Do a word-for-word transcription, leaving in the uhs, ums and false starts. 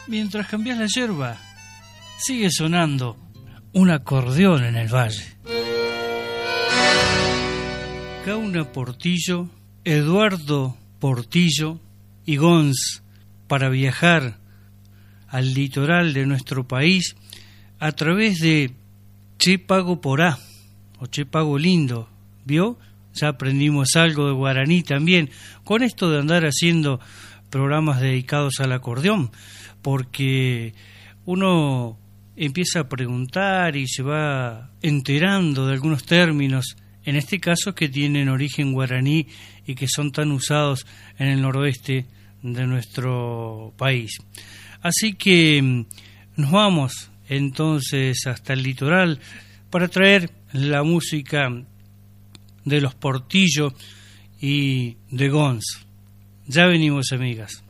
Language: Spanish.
Mientras cambias la yerba, sigue sonando un acordeón en el valle. Gauna Portillo, Eduardo Portillo y Gons para viajar al litoral de nuestro país a través de Che Pago Porá o Che Pago Lindo. ¿Vio? Ya aprendimos algo de guaraní también con esto de andar haciendo programas dedicados al acordeón, porque uno empieza a preguntar y se va enterando de algunos términos, en este caso que tienen origen guaraní y que son tan usados en el noroeste de nuestro país. Así que nos vamos entonces hasta el litoral para traer la música de los Portillo y de Gons. Ya venimos, amigas.